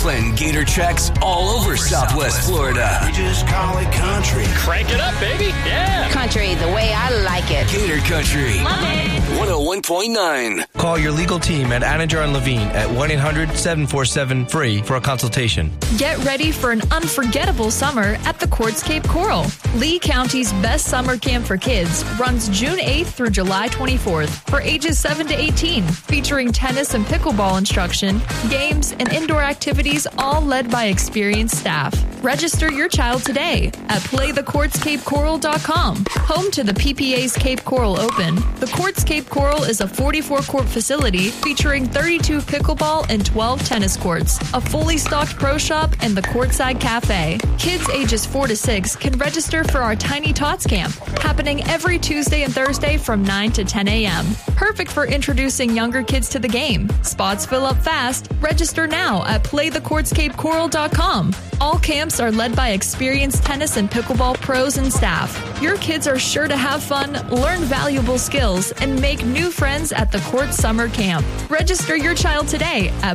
playing Gator checks all over Southwest Florida. We just call it country. Crank it up, baby. Yeah. Country the way I like it. Gator Country. Love it. 101.9. Call your legal team at Anajar and Levine at 1-800-747-FREE for a consultation. Get ready for an unforgettable summer at the Quartz Cape Coral. Lee County's best summer camp for kids runs June 8th through July 24th for ages 7 to 18, featuring tennis and pickleball instruction, games, and indoor activities, all led by experienced staff. Register your child today at playthequartzcapecoral.com. Home to the PPA's Cape Coral Open, the Quartz Cape Coral is a 44-court facility featuring 32 pickleball and 12 tennis courts, a fully stocked pro shop, and the Courtside Cafe. Kids ages 4 to 6 can register for our Tiny Tots Camp, happening every Tuesday and Thursday from 9 to 10 a.m. Perfect for introducing younger kids to the game. Spots fill up fast. Register now at playthequartzcapecoral.com. All camps are led by experienced tennis and pickleball pros and staff. Your kids are sure to have fun, learn valuable skills, and make new friends at the Quartz Summer Camp. Register your child today at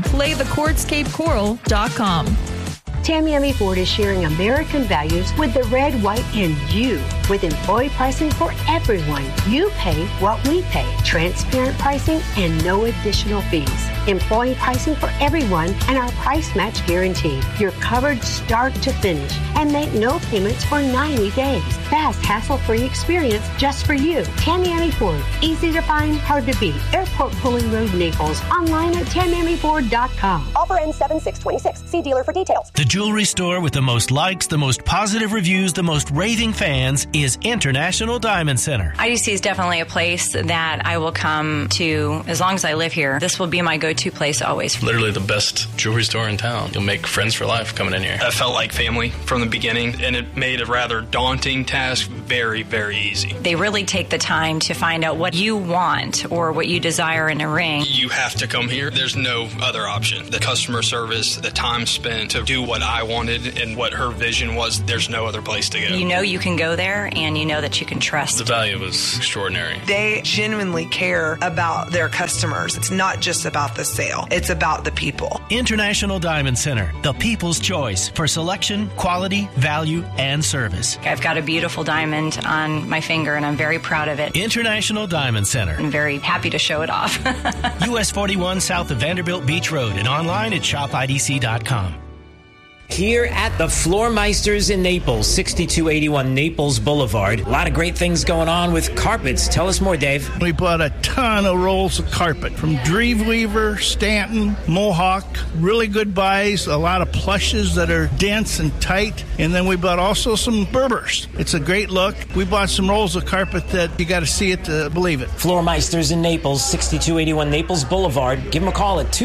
playthequartzcapecoral.com. Tamiami Ford is sharing American values with the red, white, and you. With employee pricing for everyone, you pay what we pay. Transparent pricing and no additional fees. Employee pricing for everyone and our price match guarantee. You're covered start to finish and make no payments for 90 days. Fast, hassle-free experience just for you. Tamiami Ford. Easy to find, hard to beat. Airport Pulling Road, Naples. Online at TamiamiFord.com. Offer ends 7/6/26. See dealer for details. The jewelry store with the most likes, the most positive reviews, the most raving fans is International Diamond Center. IDC is definitely a place that I will come to as long as I live here. This will be my go-to place always. Literally the best jewelry store in town. You'll make friends for life coming in here. I felt like family from the beginning, and it made a rather daunting task very, very easy. They really take the time to find out what you want or what you desire in a ring. You have to come here. There's no other option. The customer service, the time spent to do what I wanted and what her vision was, there's no other place to go. You know you can go there, and you know that you can trust. The value was extraordinary. They genuinely care about their customers. It's not just about the sale. It's about the people. International Diamond Center, the people's choice for selection, quality, value, and service. I've got a beautiful diamond on my finger, and I'm very proud of it. International Diamond Center. I'm very happy to show it off. US 41 south of Vanderbilt Beach Road and online at shopidc.com. Here at the Floormeisters in Naples, 6281 Naples Boulevard. A lot of great things going on with carpets. Tell us more, Dave. We bought a ton of rolls of carpet from Dreamweaver, Stanton, Mohawk. Really good buys. A lot of plushes that are dense and tight. And then we bought also some Berbers. It's a great look. We bought some rolls of carpet that you got to see it to believe it. Floormeisters in Naples, 6281 Naples Boulevard. Give them a call at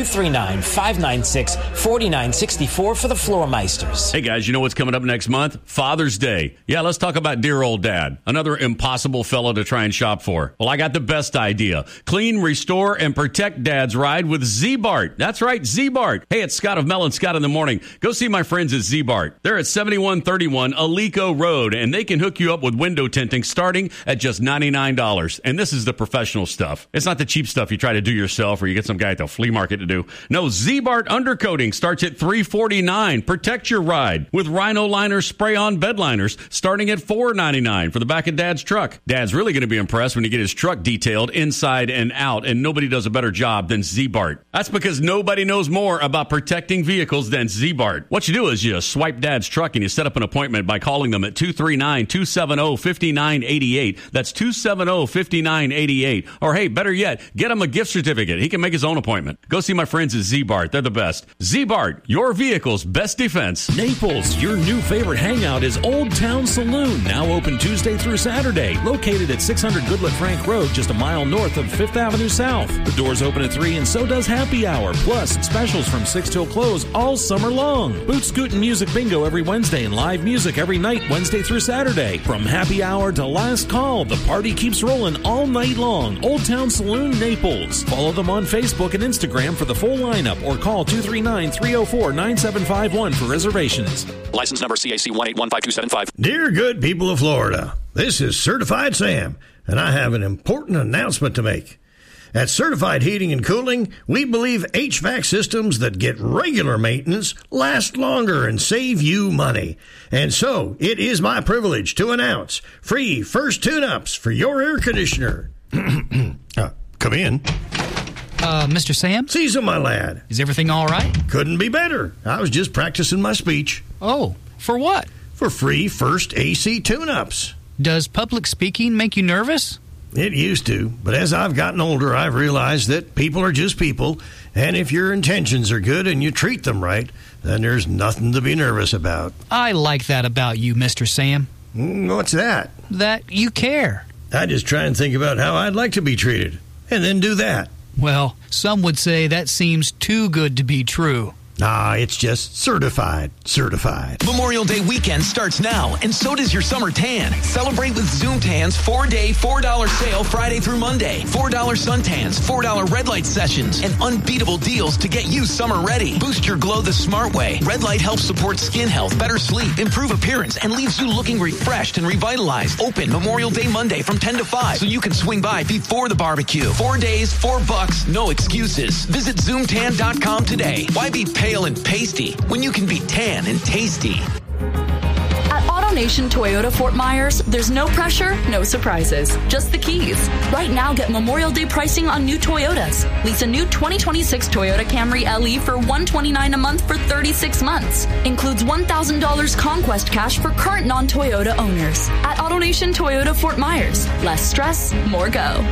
239-596-4964 for the Floormeisters. Hey guys, you know what's coming up next month? Father's Day. Yeah, let's talk about dear old dad. Another impossible fellow to try and shop for. Well, I got the best idea. Clean, restore, and protect dad's ride with Z-Bart. That's right, Z-Bart. Hey, it's Scott of Mel and Scott in the Morning. Go see my friends at Z-Bart. They're at 7131 Alico Road, and they can hook you up with window tinting starting at just $99. And this is the professional stuff. It's not the cheap stuff you try to do yourself or you get some guy at the flea market to do. No, Z-Bart undercoating starts at $349. Protect your ride with Rhino Liner spray-on bed liners starting at $4.99 for the back of Dad's truck. Dad's really going to be impressed when you get his truck detailed inside and out, and nobody does a better job than Z-Bart. That's because nobody knows more about protecting vehicles than Z-Bart. What you do is you swipe Dad's truck and you set up an appointment by calling them at 239-270-5988. That's 270-5988. Or hey, better yet, get him a gift certificate. He can make his own appointment. Go see my friends at Z-Bart. They're the best. Z-Bart, your vehicle's best defense. Naples, your new favorite hangout is Old Town Saloon, now open Tuesday through Saturday, located at 600 Goodlet Frank Road, just a mile north of 5th Avenue South. The doors open at 3 and so does happy hour, plus specials from 6 till close all summer long. Boot Scoot and Music Bingo every Wednesday and live music every night Wednesday through Saturday. From happy hour to last call, the party keeps rolling all night long. Old Town Saloon, Naples. Follow them on Facebook and Instagram for the full lineup or call 239-304-9751 for reservations. License number CAC 1815275. Dear good people of Florida, this is Certified Sam, and I have an important announcement to make. At Certified Heating and Cooling, we believe HVAC systems that get regular maintenance last longer and save you money. And so, it is my privilege to announce free first tune-ups for your air conditioner. Come in. Mr. Sam? Caesar, my lad. Is everything all right? Couldn't be better. I was just practicing my speech. Oh, for what? For free first AC tune-ups. Does public speaking make you nervous? It used to, but as I've gotten older, I've realized that people are just people, and if your intentions are good and you treat them right, then there's nothing to be nervous about. I like that about you, Mr. Sam. What's that? That you care. I just try and think about how I'd like to be treated, and then do that. Well, some would say that seems too good to be true. Nah, it's just certified. Memorial Day weekend starts now, and so does your summer tan. Celebrate with Zoom Tan's 4-day, $4 sale Friday through Monday. $4 suntans, $4 red light sessions, and unbeatable deals to get you summer ready. Boost your glow the smart way. Red light helps support skin health, better sleep, improve appearance, and leaves you looking refreshed and revitalized. Open Memorial Day Monday from 10 to 5, so you can swing by before the barbecue. 4 days, $4, no excuses. Visit ZoomTan.com today. Why be pale and pasty when you can be tan and tasty? At AutoNation Toyota Fort Myers, there's no pressure, no surprises, just the keys. Right now, get Memorial Day pricing on new Toyotas. Lease a new 2026 Toyota Camry LE for $129 a month for 36 months. Includes $1,000 Conquest cash for current non-Toyota owners. At AutoNation Toyota Fort Myers, less stress, more go.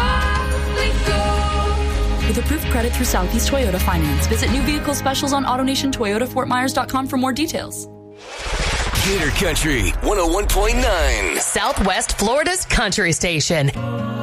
With approved credit through Southeast Toyota Finance. Visit new vehicle specials on AutoNationToyotaFortMyers.com for more details. Gator Country 101.9. Southwest Florida's country station.